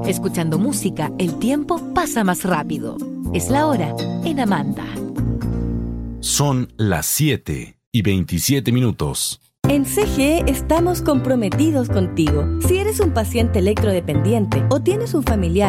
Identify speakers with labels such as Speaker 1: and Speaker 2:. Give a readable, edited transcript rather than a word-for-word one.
Speaker 1: Escuchando música, el tiempo pasa más rápido. Es la hora en Amanda.
Speaker 2: Son las 7:27.
Speaker 3: En CGE estamos comprometidos contigo. Si eres un paciente electrodependiente o tienes un familiar